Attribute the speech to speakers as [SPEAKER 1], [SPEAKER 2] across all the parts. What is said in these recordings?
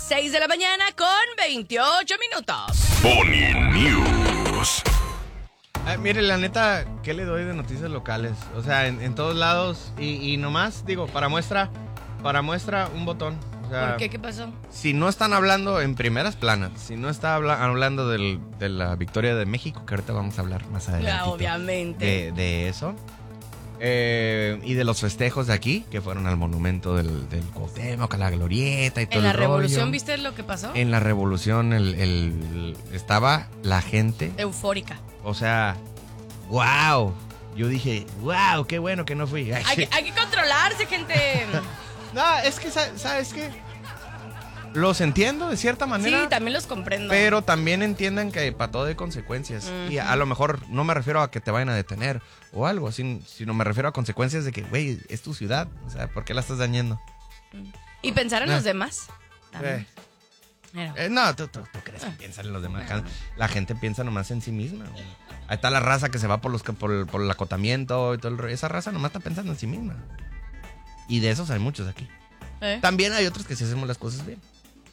[SPEAKER 1] 6 de la mañana con 28 minutos.
[SPEAKER 2] Pony News.
[SPEAKER 3] Mire, la neta, ¿qué le doy de noticias locales? O sea, en todos lados. Y nomás, digo, para muestra un botón. O sea,
[SPEAKER 1] ¿Por qué? ¿Qué pasó?
[SPEAKER 3] si no están hablando en primeras planas, si no está hablando de la victoria de México, que ahorita vamos a hablar más adelante.
[SPEAKER 1] Obviamente.
[SPEAKER 3] De eso. Y de los festejos de aquí, que fueron al monumento del Cuauhtémoc, a la Glorieta y todo
[SPEAKER 1] ¿En la
[SPEAKER 3] el rollo.
[SPEAKER 1] revolución viste lo que pasó?
[SPEAKER 3] En la revolución estaba la gente,
[SPEAKER 1] Eufórica.
[SPEAKER 3] o sea, wow. Yo dije, wow, qué bueno que no fui.
[SPEAKER 1] Hay que controlarse, gente.
[SPEAKER 3] No, es que, ¿sabes qué? Los entiendo de cierta manera.
[SPEAKER 1] Sí, también los comprendo.
[SPEAKER 3] Pero también entiendan que para todo hay consecuencias. Y a lo mejor no me refiero a que te vayan a detener o algo, sino me refiero a consecuencias de que, güey, es tu ciudad. O sea, ¿por qué la estás dañando?
[SPEAKER 1] Y pensar en los demás. También.
[SPEAKER 3] No, tú crees que piensan en los demás. La gente piensa nomás en sí misma. Güey. Ahí está la raza que se va por el acotamiento y todo el rollo. Esa raza nomás está pensando en sí misma. Y de esos hay muchos aquí. También hay otros que sí hacemos las cosas bien.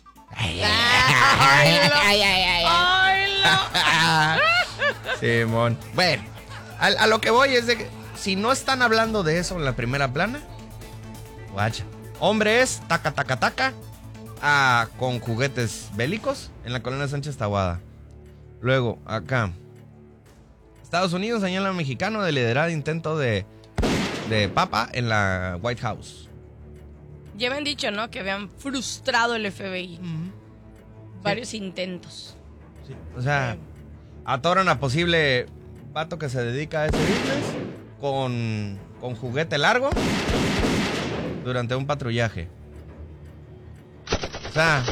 [SPEAKER 3] Simón. Bueno, a lo que voy es de que si no están hablando de eso en la primera plana, guacha. Hombre es taca, taca, taca, con juguetes bélicos en la colonia Sánchez Tahuada. Luego, acá, Estados Unidos señala al mexicano de liderar intento de papa en la White House.
[SPEAKER 1] Ya me han dicho, ¿no? Que habían frustrado el FBI. Varios intentos.
[SPEAKER 3] Sí. O sea, atoran a posible vato que se dedica a ese business con juguete largo durante un patrullaje. O sea,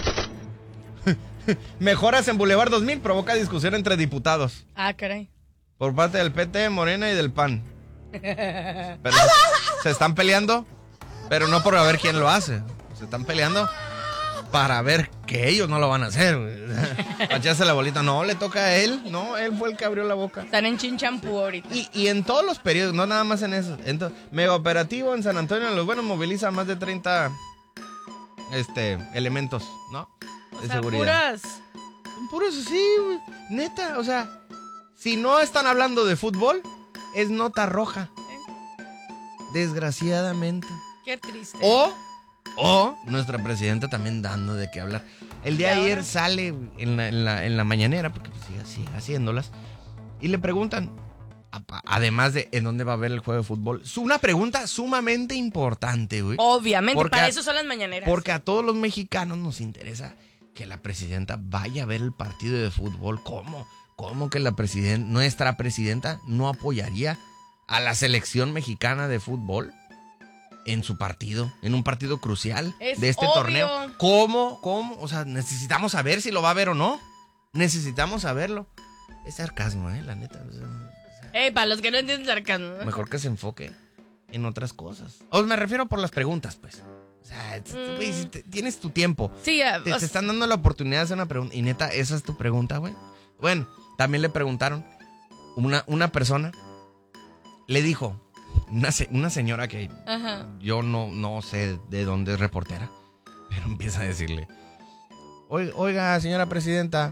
[SPEAKER 3] mejoras en Boulevard 2000 provoca discusión entre diputados.
[SPEAKER 1] Ah, caray.
[SPEAKER 3] Por parte del PT, Morena y del PAN. Pero se están peleando, pero no por ver quién lo hace. Se están peleando para ver que ellos no lo van a hacer. Para echarse la bolita. No, le toca a él. No, él fue el que abrió la boca.
[SPEAKER 1] Están en chinchampú ahorita.
[SPEAKER 3] Y en todos los periodos, no nada más en eso. Mega operativo en San Antonio de los Buenos moviliza más de 30 elementos, ¿no? De seguridad. Son puros así, güey. Neta, o sea, si no están hablando de fútbol, es nota roja. Desgraciadamente.
[SPEAKER 1] Qué triste.
[SPEAKER 3] O nuestra presidenta también dando de qué hablar. El día de ayer sale en la mañanera, porque pues sigue haciéndolas, y le preguntan, además de en dónde va a ver el juego de fútbol, una pregunta sumamente importante, güey.
[SPEAKER 1] Obviamente, para eso son las mañaneras.
[SPEAKER 3] Porque a todos los mexicanos nos interesa que la presidenta vaya a ver el partido de fútbol. ¿Cómo que nuestra presidenta no apoyaría a la selección mexicana de fútbol en su partido, en un partido crucial de este torneo? ¿Cómo? O sea, necesitamos saber si lo va a ver o no. Necesitamos saberlo. Es sarcasmo, la neta.
[SPEAKER 1] Para los que no entienden sarcasmo.
[SPEAKER 3] Mejor que se enfoque en otras cosas. O me refiero por las preguntas, pues. O sea, güey, tienes tu tiempo.
[SPEAKER 1] Sí,
[SPEAKER 3] te están dando la oportunidad de hacer una pregunta. Y neta, esa es tu pregunta, güey. Bueno, también le preguntaron, una persona le dijo, una señora que yo no sé de dónde es reportera, pero empieza a decirle, oiga, señora presidenta,